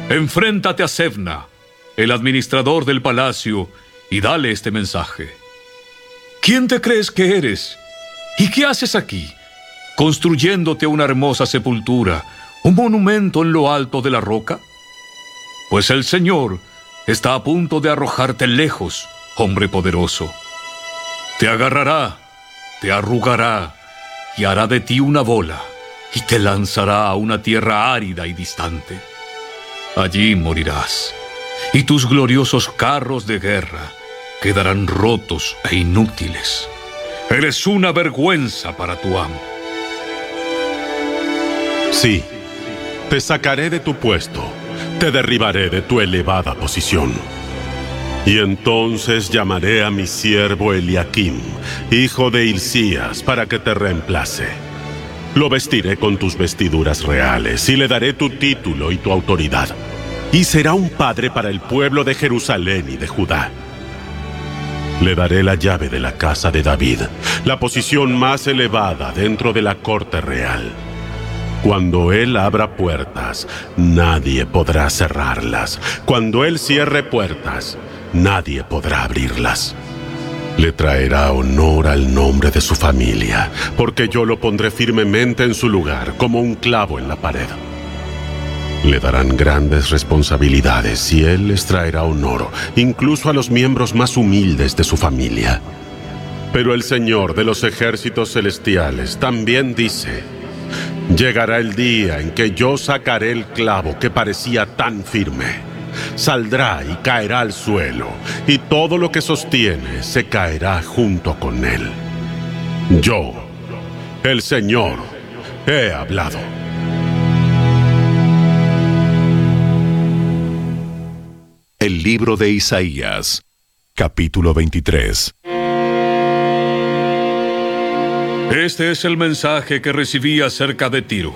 Enfréntate a Sefna, el administrador del palacio, y dale este mensaje. ¿Quién te crees que eres? ¿Y qué haces aquí, construyéndote una hermosa sepultura, un monumento en lo alto de la roca? Pues el Señor está a punto de arrojarte lejos, hombre poderoso. Te agarrará, te arrugará y hará de ti una bola y te lanzará a una tierra árida y distante. Allí morirás y tus gloriosos carros de guerra quedarán rotos e inútiles. Eres una vergüenza para tu amo. Sí, te sacaré de tu puesto, te derribaré de tu elevada posición. Y entonces llamaré a mi siervo Eliakim, hijo de Hilcías, para que te reemplace. Lo vestiré con tus vestiduras reales y le daré tu título y tu autoridad. Y será un padre para el pueblo de Jerusalén y de Judá. Le daré la llave de la casa de David, la posición más elevada dentro de la corte real. Cuando él abra puertas, nadie podrá cerrarlas. Cuando él cierre puertas, nadie podrá abrirlas. Le traerá honor al nombre de su familia, porque yo lo pondré firmemente en su lugar, como un clavo en la pared. Le darán grandes responsabilidades y él les traerá honor, incluso a los miembros más humildes de su familia. Pero el Señor de los ejércitos celestiales también dice: llegará el día en que yo sacaré el clavo que parecía tan firme. Saldrá y caerá al suelo, y todo lo que sostiene se caerá junto con él. Yo, el Señor, he hablado. El libro de Isaías, capítulo 23. Este es el mensaje que recibí acerca de Tiro.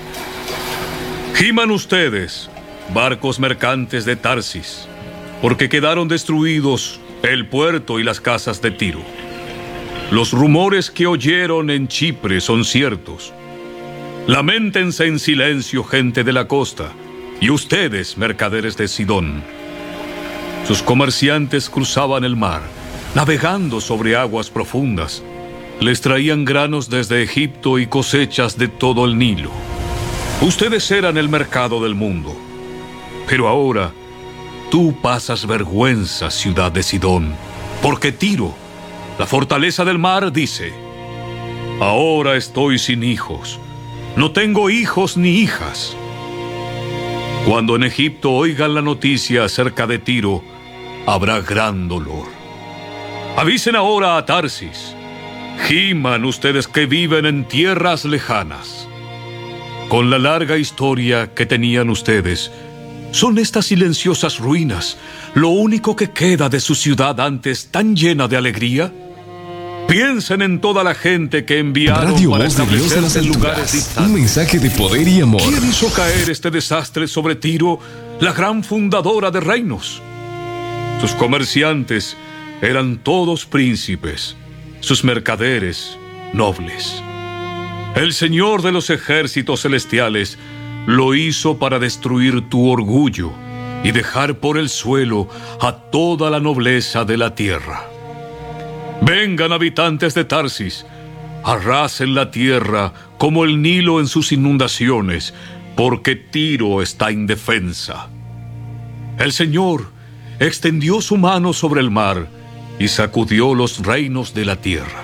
Giman ustedes, barcos mercantes de Tarsis, porque quedaron destruidos el puerto y las casas de Tiro. Los rumores que oyeron en Chipre son ciertos. Lamentense en silencio, gente de la costa, y ustedes, mercaderes de Sidón. Sus comerciantes cruzaban el mar, navegando sobre aguas profundas. Les traían granos desde Egipto y cosechas de todo el Nilo. Ustedes eran el mercado del mundo. Pero ahora, tú pasas vergüenza, ciudad de Sidón, porque Tiro, la fortaleza del mar, dice: ahora estoy sin hijos, no tengo hijos ni hijas. Cuando en Egipto oigan la noticia acerca de Tiro, habrá gran dolor. Avisen ahora a Tarsis. Giman ustedes que viven en tierras lejanas. Con la larga historia que tenían ustedes, ¿son estas silenciosas ruinas lo único que queda de su ciudad antes tan llena de alegría? Piensen en toda la gente que enviaron Radio para Voz de Dios en las establecerse en lugares alturas. distantes. Un mensaje de poder y amor. ¿Quién hizo caer este desastre sobre Tiro, la gran fundadora de reinos? Sus comerciantes eran todos príncipes, sus mercaderes nobles. El Señor de los ejércitos celestiales lo hizo para destruir tu orgullo y dejar por el suelo a toda la nobleza de la tierra. Vengan, habitantes de Tarsis, arrasen la tierra como el Nilo en sus inundaciones, porque Tiro está indefensa. El Señor extendió su mano sobre el mar y sacudió los reinos de la tierra.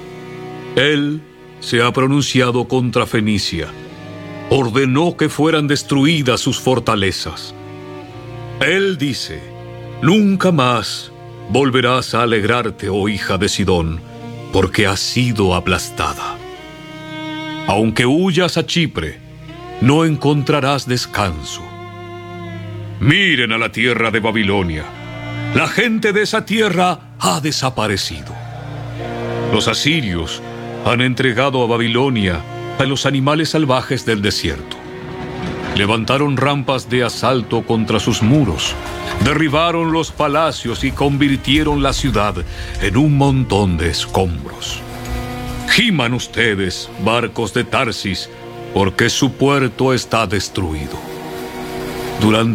Él se ha pronunciado contra Fenicia, ordenó que fueran destruidas sus fortalezas. Él dice: nunca más volverás a alegrarte, oh hija de Sidón, porque has sido aplastada. Aunque huyas a Chipre, no encontrarás descanso. Miren a la tierra de Babilonia. La gente de esa tierra ha desaparecido. Los asirios han entregado a Babilonia a los animales salvajes del desierto. Levantaron rampas de asalto contra sus muros, derribaron los palacios y convirtieron la ciudad en un montón de escombros. Giman ustedes, barcos de Tarsis, porque su puerto está destruido. Durante